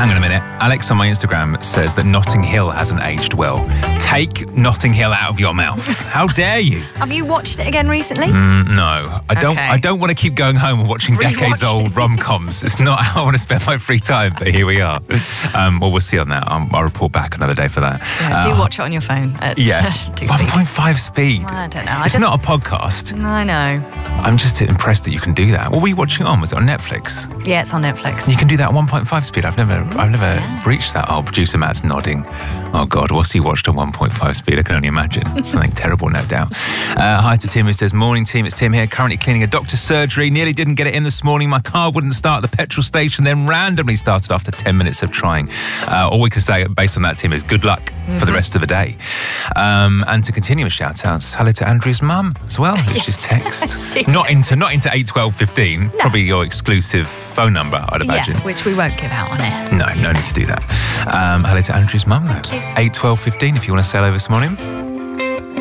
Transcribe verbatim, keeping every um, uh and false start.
Hang on a minute. Alex on my Instagram says that Notting Hill hasn't aged well. Take Notting Hill out of your mouth. How dare you? Have you watched it again recently? Mm, no. I don't Okay. I don't want to keep going home and watching Rewatch decades-old it. rom-coms. It's not how I want to spend my free time, but here we are. Um, well, we'll see on that. Um, I'll report back another day for that. Yeah, Uh, do watch it on your phone at Yeah. two one speed. point five speed. I don't know. I It's just- not a podcast. I know. I'm just impressed that you can do that. What were you watching it on? Was it on Netflix? Yeah, it's on Netflix. You can do that at one point five speed. I've never I've never breached that. Oh, producer Matt's nodding. Oh, God, what's he watched on one point five speed? I can only imagine. Something terrible, no doubt. Uh, hi to Tim, who says, morning, team. It's Tim here, currently cleaning a doctor's surgery. Nearly didn't get it in this morning. My car wouldn't start at the petrol station, then randomly started after ten minutes of trying. Uh, all we can say, based on that, Tim, is good luck mm-hmm. for the rest of the day. Um, and to continue with shout-outs, hello to Andrea's mum as well, who's Yes. just text. not into not into eight twelve fifteen, No. probably your exclusive phone number, I'd imagine. Yeah, which we won't give out on air. No, no need to do that. Um, hello to Andrew's mum, though. Thank you. eight twelve fifteen, if you want to say hello this morning.